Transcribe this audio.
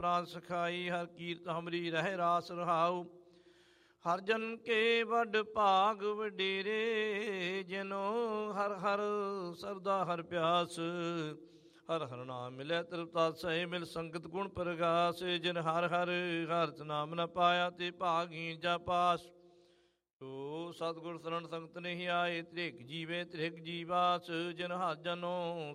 ਪ੍ਰਾਨ ਸਖਾਈ ਹਰ ਕੀਰਤ ਹਮਰੀ ਰਹਿ ਰਾਸ ਰਹਾਉ। ਹਰ ਜਨ ਕੇ ਵੱਡ ਭਾਗ ਵਡੇਰੇ ਜਿਨੋ ਹਰ ਹਰ ਸਰਦਾ ਹਰ ਪਿਆਸ। ਹਰ ਹਰ ਨਾਮ ਮਿਲੈ ਤ੍ਰਿਪਤਾਸੈ ਮਿਲ ਸੰਗਤ ਗੁਣ ਪ੍ਰਗਾਸ। ਜਿਨ ਹਰ ਹਰ ਹਰਤ ਨਾਮ ਨ ਪਾਇਆ ਤੇ ਭਾਗੀਨ ਜਾ ਪਾਸ। ਸੋ ਸਤਿਗੁਰ ਸਰਣ ਸੰਗਤ ਨਹੀਂ ਆਏ ਤ੍ਰਿਗ ਜੀਵੇ ਤ੍ਰਿਗ ਜੀਵਾਸ। ਜਿਨ ਹਰ ਜਨੋ